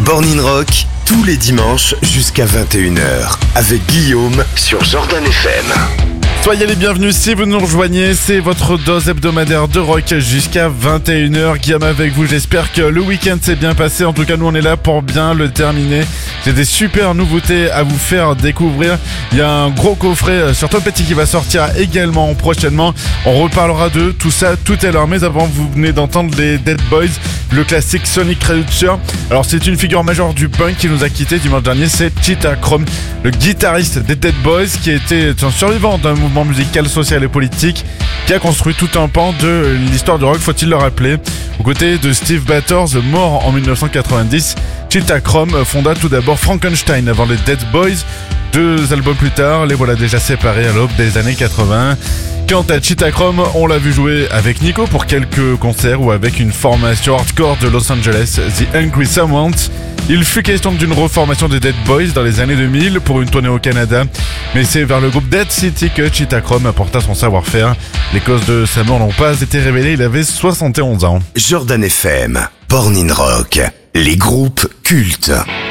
Born in Rock, tous les dimanches jusqu'à 21h, avec Guillaume sur Jordan FM. Soyez les bienvenus si vous nous rejoignez, c'est votre dose hebdomadaire de rock jusqu'à 21h. Guillaume avec vous, j'espère que le week-end s'est bien passé. En tout cas, nous on est là pour bien le terminer. J'ai des super nouveautés à vous faire découvrir. Il y a un gros coffret sur Tom Petty qui va sortir également prochainement. On reparlera de tout ça tout à l'heure. Mais avant, vous venez d'entendre les Dead Boys, le classique Sonic Culture. Alors c'est une figure majeure du punk qui nous a quitté dimanche dernier, c'est Cheetah Chrome, le guitariste des Dead Boys qui était un survivant d'un mouvement musical, social et politique qui a construit tout un pan de l'histoire du rock, faut-il le rappeler. Aux côtés de Steve Batters, mort en 1990, Cheetah Chrome fonda tout d'abord Frankenstein avant les Dead Boys. 2 albums plus tard, les voilà déjà séparés à l'aube des années 80. Quant à Cheetah Chrome, on l'a vu jouer avec Nico pour quelques concerts ou avec une formation hardcore de Los Angeles, The Angry Samoans. Il fut question d'une reformation des Dead Boys dans les années 2000 pour une tournée au Canada. Mais c'est vers le groupe Dead City que Cheetah Chrome apporta son savoir-faire. Les causes de sa mort n'ont pas été révélées, il avait 71 ans. Jordan FM, Born in Rock, les groupes cultes.